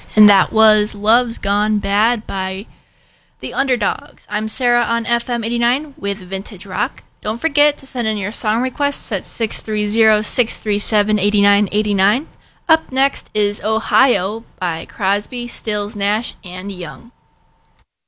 And that was Love's Gone Bad by The Underdogs. I'm Sarah on FM 89 with Vintage Rock. Don't forget to send in your song requests at 630-637-8989. Up next is Ohio by Crosby, Stills, Nash, and Young.